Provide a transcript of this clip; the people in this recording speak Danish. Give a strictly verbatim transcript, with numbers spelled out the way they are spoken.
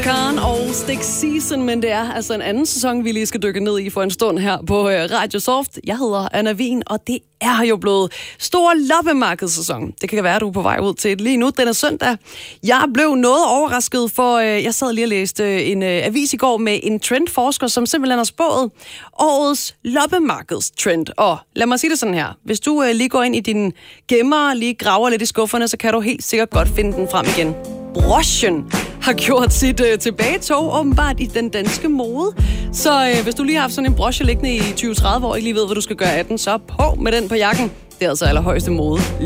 Karen og Stick Season, men det er altså en anden sæson, vi lige skal dykke ned i for en stund her på Radio Soft. Jeg hedder Anna Wien, og det er jo blevet stor loppemarkedssæson. Det kan være, at du er på vej ud til et lige nu. Den er søndag. Jeg blev noget overrasket, for øh, jeg sad lige og læste en øh, avis i går med en trendforsker, som simpelthen har spået årets loppemarkedstrend. Og lad mig sige det sådan her. Hvis du øh, lige går ind i dine gemmer, lige graver lidt i skufferne, så kan du helt sikkert godt finde den frem igen. Brochen har gjort sit øh, tilbagetog, åbenbart i den danske mode. Så øh, hvis du lige har haft sådan en broche liggende i tyve til tredive år, og ikke lige ved, hvad du skal gøre af den, så på med den på jakken. Det er altså allerhøjeste mode.